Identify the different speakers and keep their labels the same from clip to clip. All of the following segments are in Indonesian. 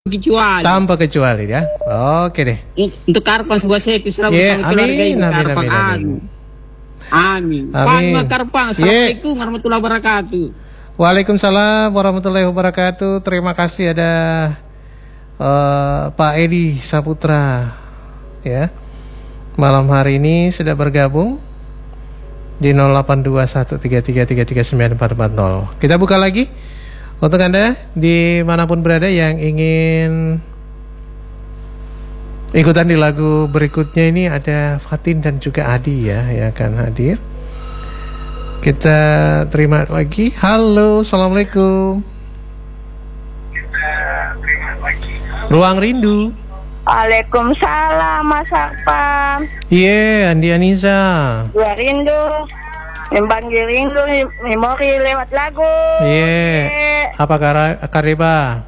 Speaker 1: kecuali.
Speaker 2: Tanpa kecuali ya. Oke deh.
Speaker 1: Untuk karpan sebuah setis selalu sama keluarga ibu karpan. Amin. Pak Karpan. Assalamualaikum warahmatullahi wabarakatuh.
Speaker 2: Waalaikumsalam warahmatullahi wabarakatuh. Terima kasih ada Pak Edi Saputra ya. Malam hari ini sudah bergabung di 082133333940. Kita buka lagi untuk Anda dimanapun berada yang ingin ikutan di lagu berikutnya. Ini ada Fatin dan juga Adi ya yang akan hadir. Kita terima lagi. Halo, assalamualaikum. Ruang Rindu.
Speaker 3: Waalaikumsalam Mas Arpan.
Speaker 2: Iya, Andi Anissa.
Speaker 3: Gua rindu, membanggil rindu, memori lewat lagu.
Speaker 2: Iya. Apa kabar?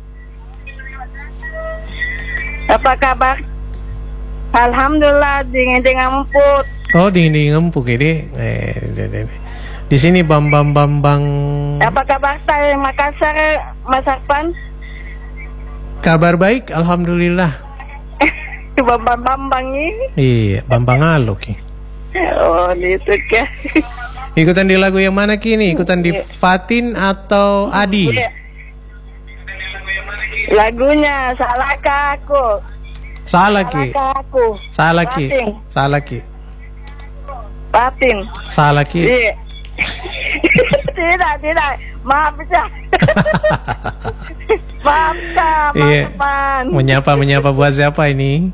Speaker 3: Apa kabar? Alhamdulillah dingin empuk.
Speaker 2: Oh, dingin empuk ini. Di sini bang.
Speaker 3: Apa kabar saya Makassar Mas Arpan?
Speaker 2: Kabar baik, alhamdulillah.
Speaker 3: Bambang ini.
Speaker 2: Iya, Bambang Alok ya.
Speaker 3: Oh, itu kah?
Speaker 2: Ikutan di lagu yang mana kini? Ikutan di Fatin atau Adi?
Speaker 3: Lagunya Salahkah Aku.
Speaker 2: Salaki.
Speaker 3: Fatin.
Speaker 2: Salaki.
Speaker 3: Iya. Tidak. Maaf ya. Maaf Kak,
Speaker 2: iya. Menyapa buat siapa ini?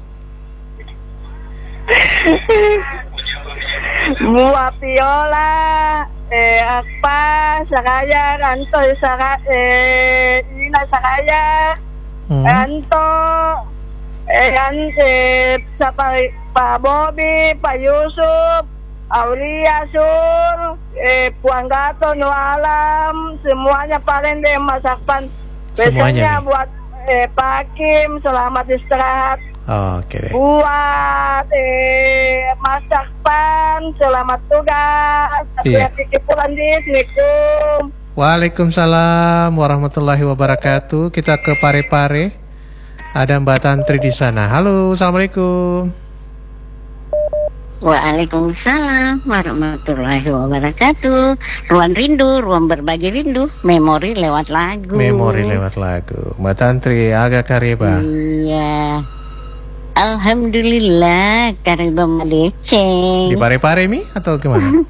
Speaker 3: Buat Viola, apa Saraya, Ranto, Ina Saraya, Ranto, Pak Bobi, Pak Yusuf, Aulia Sur, Puan Gato, No Alam, semuanya paling deh Mas Akpan. Biasanya buat Pak Kim, selamat istirahat.
Speaker 2: Oke.
Speaker 3: Buat Mas Akpan, selamat tugas. Hati-hati pulang di Assalamualaikum.
Speaker 2: Waalaikumsalam warahmatullahi wabarakatuh. Kita ke Parepare. Ada Mbak Tantri di sana. Halo, assalamualaikum.
Speaker 4: Waalaikumsalam warahmatullahi wabarakatuh. Ruang rindu, ruang berbagi rindu, memori lewat lagu.
Speaker 2: Mbak Tantri agak kareba.
Speaker 4: Iya. Alhamdulillah kareba meleceng.
Speaker 2: Di Parepare mi atau gimana?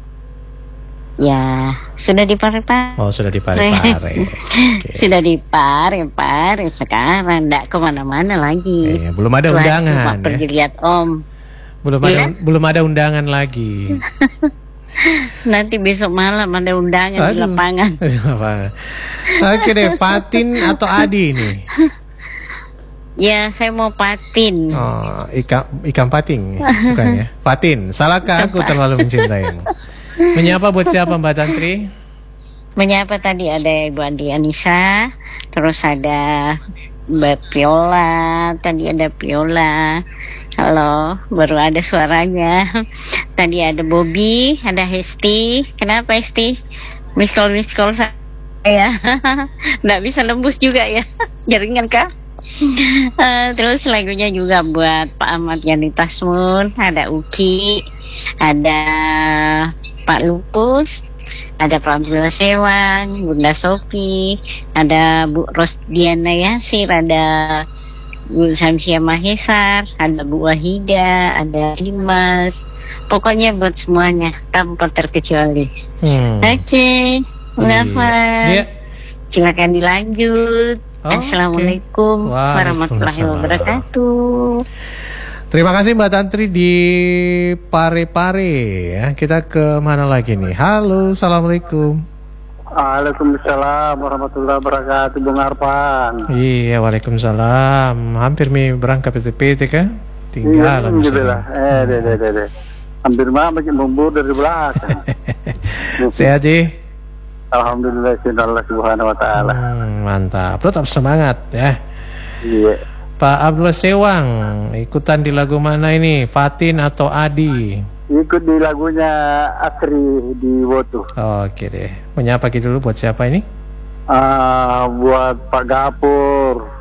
Speaker 4: Ya, sudah di Parepare.
Speaker 2: Oh, sudah di Parepare.
Speaker 4: Okay. Sudah di Parepare sekarang, enggak kemana-mana lagi.
Speaker 2: Belum ada undangan.
Speaker 4: Pergi lihat Om.
Speaker 2: Belum ada undangan lagi.
Speaker 4: Nanti besok malam ada undangan di lapangan.
Speaker 2: Oke deh, Fatin atau Adi nih?
Speaker 4: Ya, saya mau Fatin.
Speaker 2: Oh, ikan pating bukan ya? Fatin, salahkah aku terlalu mencintaimu? Menyapa buat siapa Mbak Tantri?
Speaker 4: Menyapa tadi ada Ibu Andi Anissa, terus ada Mbak Viola, tadi ada Viola. Halo, baru ada suaranya. Tadi ada Bobby, ada Hesti. Kenapa Hesti? Miss call saya. Nggak bisa nembus juga ya, jaringan kah? Terus lagunya juga buat Pak Ahmad Yani Tasmun, ada Uki, ada Pak Lupus, ada Pak Abdullah Sewang, Bunda Sofi, ada Bu Rosdiana Yasir, ada Bu Samsia Mahesar, ada Bu Wahida, ada Dimas. Pokoknya buat semuanya tanpa terkecuali. Oke, Nafas. Silakan dilanjut. Assalamualaikum warahmatullahi wabarakatuh.
Speaker 2: Terima kasih Mbak Tantri di Parepare ya. Kita ke mana lagi nih? Halo, assalamualaikum.
Speaker 5: Waalaikumsalam warahmatullahi wabarakatuh, Bung Arpan.
Speaker 2: Iya, waalaikumsalam. Hampir berangkat PT kan? Tinggal.
Speaker 5: Alhamdulillah. Hampir makin membur dari belakang.
Speaker 2: Sehat sih.
Speaker 5: Alhamdulillah, Allah subhanahu wa ta'ala.
Speaker 2: Mantap, tetap semangat ya.
Speaker 5: Iya.
Speaker 2: Pak Abdullah Sewang, ikutan di lagu mana ini? Fatin atau Adi?
Speaker 5: Ikut di lagunya Asri di Wotu.
Speaker 2: Oke deh. Menyapa kita dulu buat siapa ini?
Speaker 5: Buat Pak Gapur,